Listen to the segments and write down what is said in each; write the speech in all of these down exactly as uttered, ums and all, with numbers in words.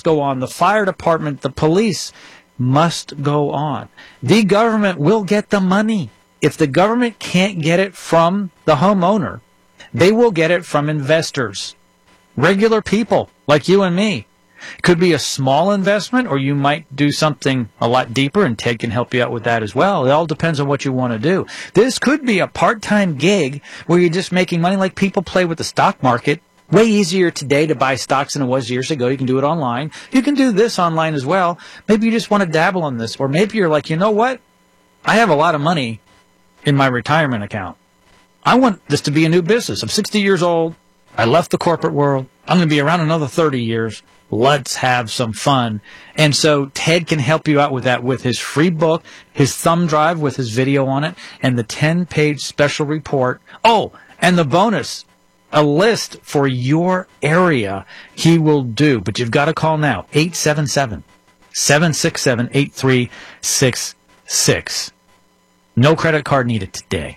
must go on. The fire department, the police must go on. The government will get the money. If the government can't get it from the homeowner, they will get it from investors, regular people like you and me. It could be a small investment, or you might do something a lot deeper, and Ted can help you out with that as well. It all depends on what you want to do. This could be a part-time gig where you're just making money like people play with the stock market. Way easier today to buy stocks than it was years ago. You can do it online. You can do this online as well. Maybe you just want to dabble in this, or maybe you're like, you know what? I have a lot of money in my retirement account. I want this to be a new business. I'm sixty years old. I left the corporate world. I'm going to be around another thirty years. Let's have some fun. And so Ted can help you out with that with his free book, his thumb drive with his video on it, and the ten-page special report. Oh, and the bonus, a list for your area he will do. But you've got to call now, eight seven seven, seven six seven, eight three six six. No credit card needed today.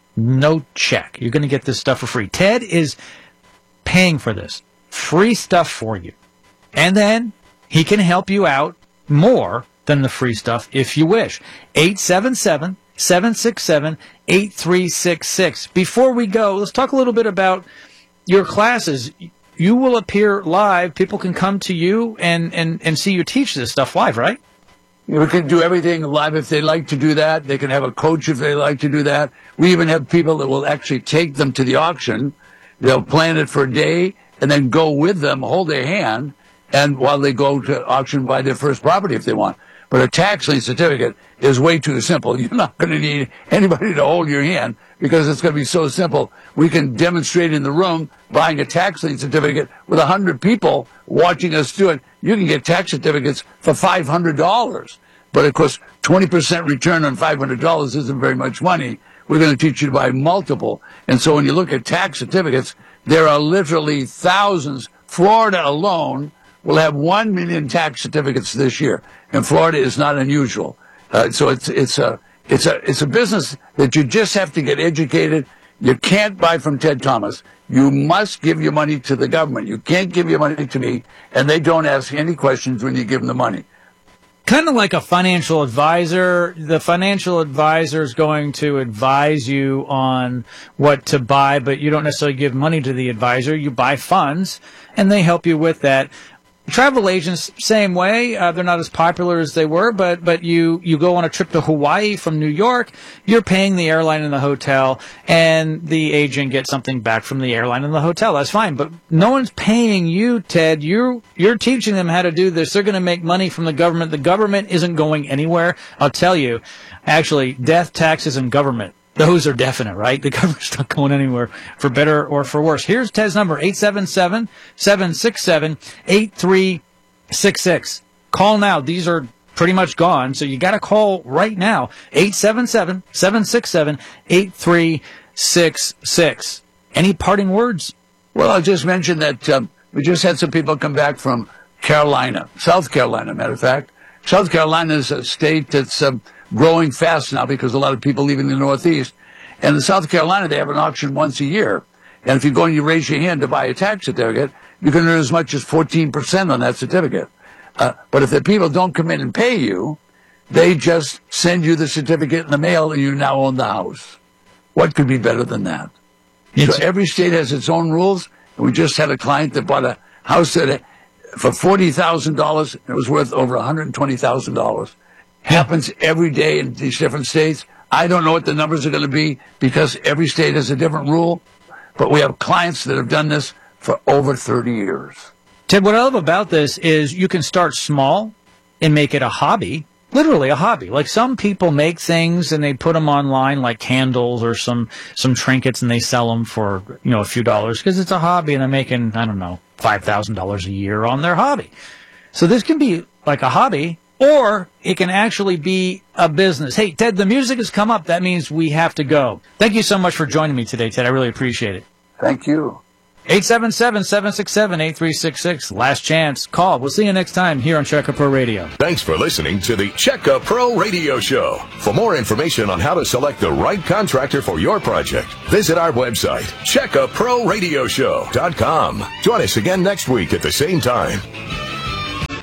No check. You're going to get this stuff for free. Ted is paying for this. Free stuff for you. And then he can help you out more than the free stuff if you wish. eight seven seven, seven six seven, eight three six six. Before we go, let's talk a little bit about your classes. You will appear live. People can come to you and, and, and see you teach this stuff live, right? We can do everything live if they like to do that. They can have a coach if they like to do that. We even have people that will actually take them to the auction. They'll plan it for a day and then go with them, hold their hand, and while they go to auction, buy their first property if they want. But a tax lien certificate is way too simple. You're not going to need anybody to hold your hand because it's going to be so simple. We can demonstrate in the room buying a tax lien certificate with one hundred people watching us do it. You can get tax certificates for five hundred dollars. But, of course, twenty percent return on five hundred dollars isn't very much money. We're going to teach you to buy multiple. And so when you look at tax certificates, there are literally thousands. Florida alone will have one million tax certificates this year, and Florida is not unusual. Uh, so it's it's a it's a it's a business that you just have to get educated. You can't buy from Ted Thomas. You must give your money to the government. You can't give your money to me, and they don't ask any questions when you give them the money. Kind of like a financial advisor. The financial advisor is going to advise you on what to buy, but you don't necessarily give money to the advisor. You buy funds, and they help you with that. Travel agents, same way. Uh, they're not as popular as they were, but but you, you go on a trip to Hawaii from New York, you're paying the airline and the hotel, and the agent gets something back from the airline and the hotel. That's fine, but no one's paying you, Ted. You're, you're teaching them how to do this. They're going to make money from the government. The government isn't going anywhere. I'll tell you, actually, death, taxes, and government. Those are definite, right? The government's not going anywhere for better or for worse. Here's Ted's number, eight seven seven, seven six seven, eight three six six. Call now. These are pretty much gone, so you got to call right now, eight seven seven, seven six seven, eight three six six. Any parting words? Well, I'll just mention that um, we just had some people come back from Carolina, South Carolina, matter of fact. South Carolina is a state that's um, growing fast now because a lot of people leaving the Northeast. And in South Carolina, they have an auction once a year. And if you go and you raise your hand to buy a tax certificate, you can earn as much as fourteen percent on that certificate. Uh, but if the people don't come in and pay you, they just send you the certificate in the mail and you now own the house. What could be better than that? It's, so every state has its own rules. And we just had a client that bought a house that for forty thousand dollars. It was worth over one hundred twenty thousand dollars. Happens every day in these different states. I don't know what the numbers are going to be because every state has a different rule. But we have clients that have done this for over thirty years. Ted, what I love about this is you can start small and make it a hobby, literally a hobby. Like some people make things and they put them online like candles or some, some trinkets and they sell them for, you know, a few dollars because it's a hobby and they're making, I don't know, five thousand dollars a year on their hobby. So this can be like a hobby or it can actually be a business. Hey, Ted, the music has come up. That means we have to go. Thank you so much for joining me today, Ted. I really appreciate it. Thank you. eight seven seven, seven six seven, eight three six six. Last chance. Call. We'll see you next time here on Checka Pro Radio. Thanks for listening to the Checka Pro Radio Show. For more information on how to select the right contractor for your project, visit our website, checka pro radio show dot com. Join us again next week at the same time.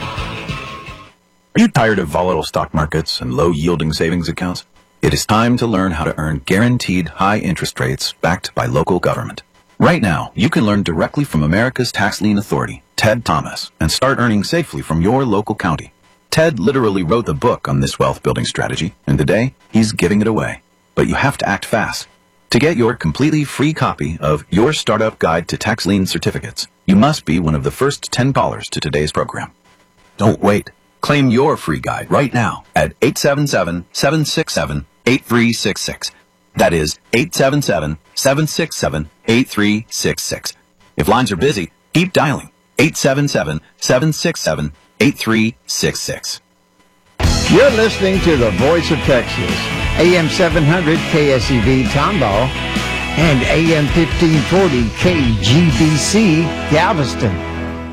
Are you tired of volatile stock markets and low-yielding savings accounts? It is time to learn how to earn guaranteed high interest rates backed by local government. Right now, you can learn directly from America's tax lien authority, Ted Thomas, and start earning safely from your local county. Ted literally wrote the book on this wealth-building strategy, and today, he's giving it away. But you have to act fast. To get your completely free copy of Your Startup Guide to Tax Lien Certificates, you must be one of the first ten callers to today's program. Don't wait. Claim your free guide right now at eight seven seven, seven six seven, eight three six six. That is eight seven seven, seven six seven, eight three six six. If lines are busy, keep dialing eight seven seven, seven six seven, eight three six six. You're listening to the Voice of Texas, A M seven hundred K S E V Tomball and A M fifteen forty K G B C Galveston.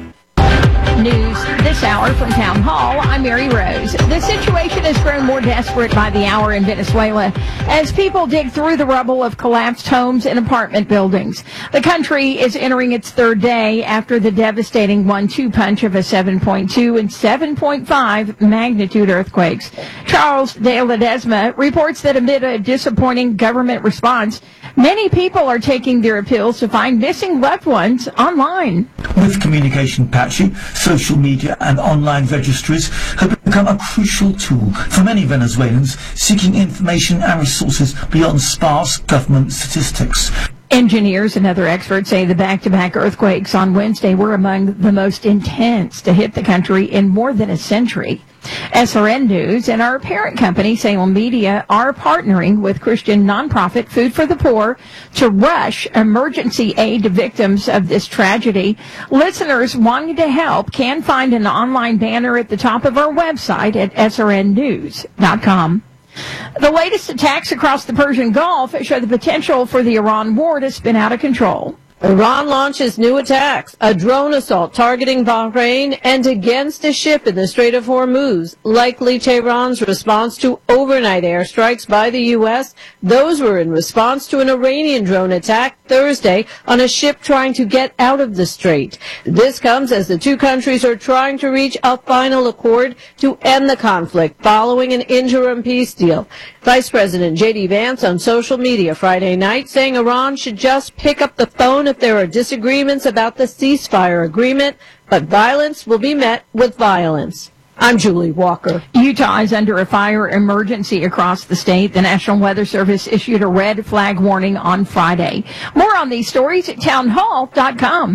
News this hour from Town Hall. I'm Mary Rose. The situation has grown more desperate by the hour in Venezuela as people dig through the rubble of collapsed homes and apartment buildings. The country is entering its third day after the devastating one two punch of a seven point two and seven point five magnitude earthquakes. Charles de Ledesma reports that amid a disappointing government response, many people are taking their appeals to find missing loved ones online. With communication patchy, social media and online registries have become a crucial tool for many Venezuelans seeking information and resources beyond sparse government statistics. Engineers and other experts say the back-to-back earthquakes on Wednesday were among the most intense to hit the country in more than a century. S R N News and our parent company, Salem Media, are partnering with Christian nonprofit Food for the Poor to rush emergency aid to victims of this tragedy. Listeners wanting to help can find an online banner at the top of our website at S R N news dot com. The latest attacks across the Persian Gulf show the potential for the Iran war to spin out of control. Iran launches new attacks, a drone assault targeting Bahrain and against a ship in the Strait of Hormuz, likely Tehran's response to overnight airstrikes by the U S. Those were in response to an Iranian drone attack Thursday on a ship trying to get out of the strait. This comes as the two countries are trying to reach a final accord to end the conflict following an interim peace deal. Vice President J D Vance on social media Friday night saying Iran should just pick up the phone if there are disagreements about the ceasefire agreement, but violence will be met with violence. I'm Julie Walker. Utah is under a fire emergency across the state. The National Weather Service issued a red flag warning on Friday. More on these stories at town hall dot com.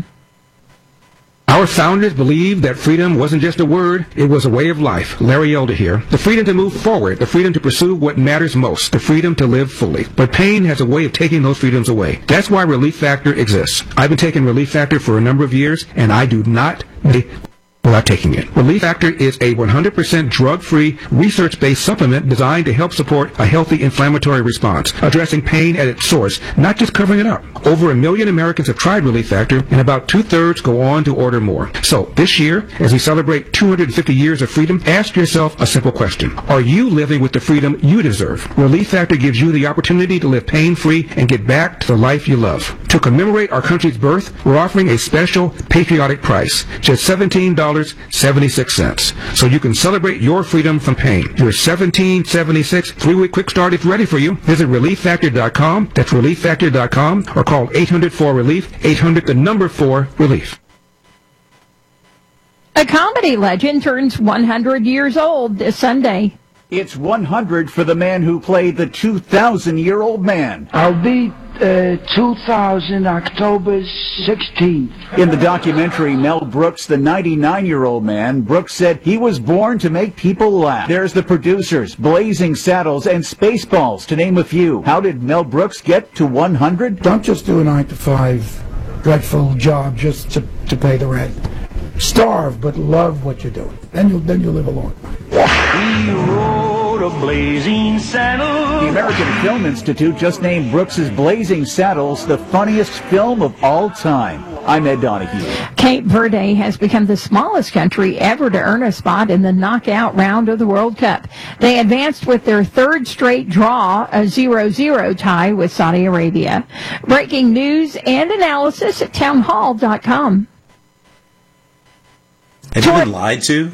Our founders believed that freedom wasn't just a word, it was a way of life. Larry Elder here. The freedom to move forward, the freedom to pursue what matters most, the freedom to live fully. But pain has a way of taking those freedoms away. That's why Relief Factor exists. I've been taking Relief Factor for a number of years, and I do not without taking it. Relief Factor is a one hundred percent drug-free, research-based supplement designed to help support a healthy inflammatory response, addressing pain at its source, not just covering it up. Over a million Americans have tried Relief Factor, and about two-thirds go on to order more. So, this year, as we celebrate two hundred fifty years of freedom, ask yourself a simple question. Are you living with the freedom you deserve? Relief Factor gives you the opportunity to live pain-free and get back to the life you love. To commemorate our country's birth, we're offering a special patriotic price, just seventeen dollars and seventy-six cents. So you can celebrate your freedom from pain. Your seventeen seventy-six three-week quick start is ready for you. Visit relief factor dot com. That's relief factor dot com, or call eight hundred four relief, eight hundred the number four relief. A comedy legend turns one hundred years old this Sunday. It's one hundred for the man who played the two thousand year old man. I'll be uh, two thousand, October sixteenth. In the documentary Mel Brooks, the ninety-nine year old man, Brooks said he was born to make people laugh. There's the producers, Blazing Saddles, and Spaceballs, to name a few. How did Mel Brooks get to one hundred? Don't just do a nine to five dreadful job just to, to pay the rent. Starve, but love what you're doing. Then you'll then you'll live a long time. He rode a blazing saddle. The American Film Institute just named Brooks's Blazing Saddles the funniest film of all time. I'm Ed Donahue. Cape Verde has become the smallest country ever to earn a spot in the knockout round of the World Cup. They advanced with their third straight draw, a zero zero tie with Saudi Arabia. Breaking news and analysis at town hall dot com. Have you been lied to?